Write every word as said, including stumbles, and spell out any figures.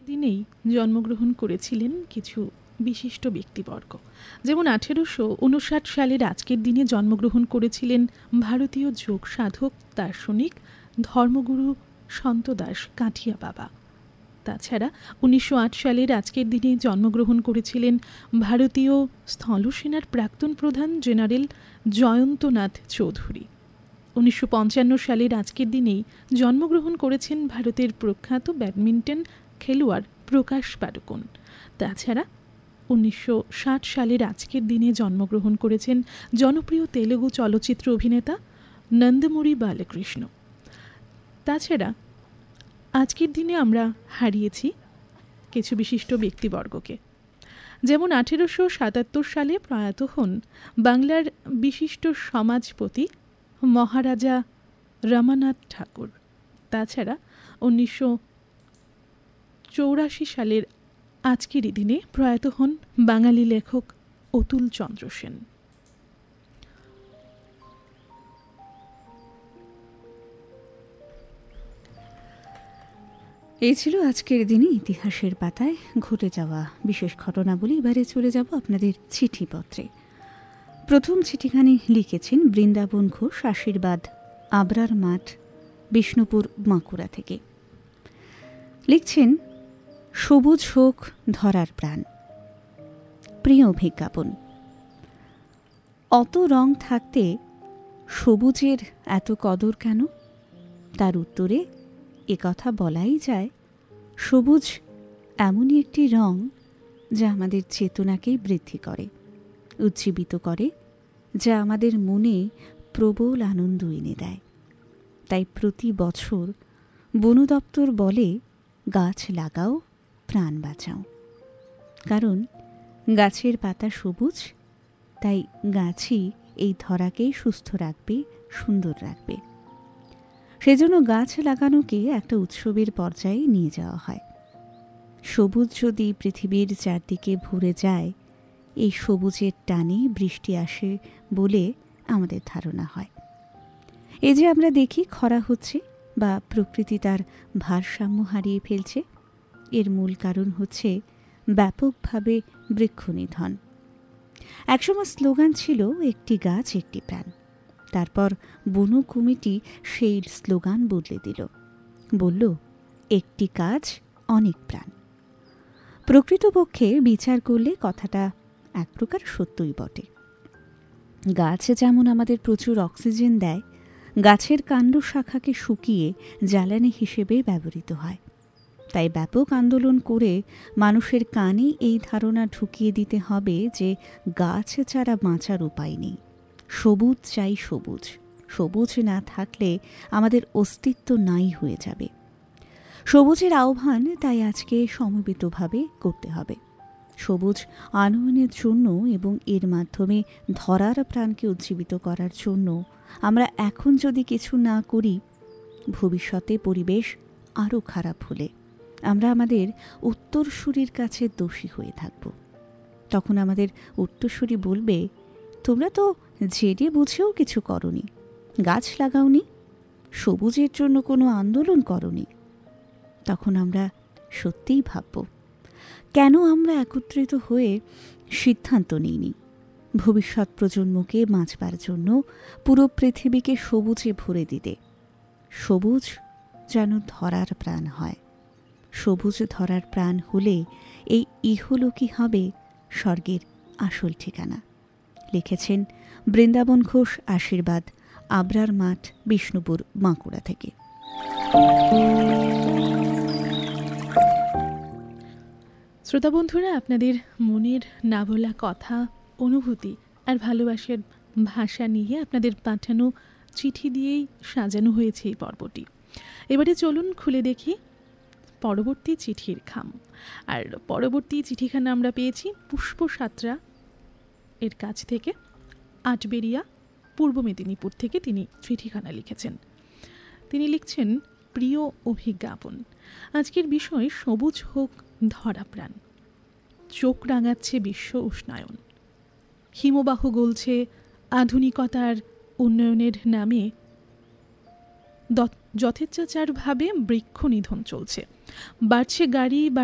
দিনেই জন্মগ্রহণ করেছিলেন কিছু বিশিষ্ট ব্যক্তিবর্গ। যেমন আঠেরোশো উনষাট সালের আজকের দিনে জন্মগ্রহণ করেছিলেন ভারতীয় যোগ সাধক দার্শনিক ধর্মগুরু সন্তদাস কাঠিয়া বাবা। তাছাড়া উনিশশো আট সালের আজকের দিনে জন্মগ্রহণ করেছিলেন ভারতীয় স্থলসেনার প্রাক্তন প্রধান জেনারেল জয়ন্তনাথ চৌধুরী। উনিশশো পঞ্চান্ন সালের আজকের দিনেই জন্মগ্রহণ করেছেন ভারতের প্রখ্যাত ব্যাডমিন্টন খেলোয়াড় প্রকাশ পাড়ুকোন। তাছাড়া উনিশশো ষাট সালের আজকের দিনে জন্মগ্রহণ করেছেন জনপ্রিয় তেলুগু চলচ্চিত্র অভিনেতা নন্দমুরি বালকৃষ্ণ। তাছাড়া আজকের দিনে আমরা হারিয়েছি কিছু বিশিষ্ট ব্যক্তিবর্গকে। যেমন আঠেরোশো সাতাত্তর সালে প্রয়াত হন বাংলার বিশিষ্ট সমাজপতি মহারাজা রমানাথ ঠাকুর। তাছাড়া উনিশশো চৌরাশি সালের আজকেরই দিনে প্রয়াত হন বাঙালি লেখক অতুল চন্দ্র সেন। এই ছিল আজকের দিনে ইতিহাসের পাতায় ঘটে যাওয়া বিশেষ ঘটনাবলী। এবারে চলে যাব আপনাদের চিঠিপত্রে। প্রথম চিঠিখানি লিখেছেন বৃন্দাবন ঘোষ, আশীর্বাদ, আবরার মাঠ, বিষ্ণুপুর, বাঁকুড়া থেকে। লিখছেন, সবুজ হোক ধরার প্রাণ। প্রিয় অভিজ্ঞাপন, অত রং থাকতে সবুজের এত কদর কেন? তার উত্তরে একথা বলাই যায়, সবুজ এমনই একটি রং যা আমাদের চেতনাকে বৃদ্ধি করে, উজ্জীবিত করে, যা আমাদের মনে প্রবল আনন্দ এনে দেয়। তাই প্রতি বছর বন দপ্তর বলে, গাছ লাগাও, প্রাণ বাঁচাও। কারণ গাছের পাতা সবুজ, তাই গাছই এই ধরাকে সুস্থ রাখবে, সুন্দর রাখবে। সেজন্য গাছ লাগানোকে একটা উৎসবের পর্যায়ে নিয়ে যাওয়া হয়। সবুজ যদি পৃথিবীর চারদিকে ভরে যায়, এই সবুজের টানে বৃষ্টি আসে বলে আমাদের ধারণা হয়। এই যে আমরা দেখি খরা হচ্ছে বা প্রকৃতি তার ভারসাম্য হারিয়ে ফেলছে, এর মূল কারণ হচ্ছে ব্যাপকভাবে বৃক্ষনিধন। একসময় স্লোগান ছিল, একটি গাছ একটি প্রাণ। তারপর বন কমিটি সেই স্লোগান বদলে দিল, বলল, একটি কাজ অনেক প্রাণ। প্রকৃতপক্ষে বিচার করলে কথাটা এক প্রকার সত্যই বটে। গাছ যেমন আমাদের প্রচুর অক্সিজেন দেয়, গাছের কাণ্ড শাখাকে শুকিয়ে জ্বালানি হিসেবে ব্যবহৃত হয়। তাই ব্যাপক আন্দোলন করে মানুষের কানে এই ধারণা ঢুকিয়ে দিতে হবে যে গাছ ছাড়া বাঁচার উপায় নেই। সবুজ চাই, সবুজ। সবুজ না থাকলে আমাদের অস্তিত্ব নাই হয়ে যাবে। সবুজের আহ্বান তাই আজকে সমবেতভাবে করতে হবে। সবুজ আনয়নের জন্য এবং এর মাধ্যমে ধরার প্রাণকে উজ্জীবিত করার জন্য আমরা এখন যদি কিছু না করি, ভবিষ্যতে পরিবেশ আরও খারাপ হলে আমরা আমাদের উত্তরসূরির কাছে দোষী হয়ে থাকব। তখন আমাদের উত্তরসূরি বলবে, তোমরা তো জেনে বুঝেও কিছু করনি, গাছ লাগাওনি, সবুজের জন্য কোনো আন্দোলন করনি। তখন আমরা সত্যিই ভাবব, কেন আমরা একত্রিত হয়ে সিদ্ধান্ত নিইনি ভবিষ্যৎ প্রজন্মকে বাঁচবার জন্য পুরো পৃথিবীকে সবুজে ভরে দিতে। সবুজ যেন ধরার প্রাণ হয়। সবুজ ধরার প্রাণ হলে এই ইহলোকই হবে স্বর্গের আসল ঠিকানা। লিখেছেন বৃন্দাবন ঘোষ, আশীর্বাদ, আবরার মাঠ, বিষ্ণুপুর, বাঁকুড়া থেকে। শ্রোতা বন্ধুরা, আপনাদের মনের না বলা কথা, অনুভূতি আর ভালোবাসার ভাষা নিয়ে আপনাদের পাঠানো চিঠি দিয়েই সাজানো হয়েছে এই পর্বটি। এবারে চলুন খুলে দেখি পরবর্তী চিঠির খাম। আর পরবর্তী চিঠিখানা আমরা পেয়েছি পুষ্প সাঁতরা এর কাছ থেকে, আটবেরিয়া, পূর্ব মেদিনীপুর থেকে তিনি চিঠিখানা লিখেছেন। তিনি লিখছেন, প্রিয় অভিজ্ঞাপন, আজকের বিষয় সবুজ হোক ধরা প্রাণ। চোখ রাঙাচ্ছে বিশ্ব উষ্ণায়ন, হিমবাহ গলছে আধুনিকতার উন্নয়নের নামে, যথেচ্ছাচারভাবে বৃক্ষ নিধন চলছে, বাড়ছে গাড়ি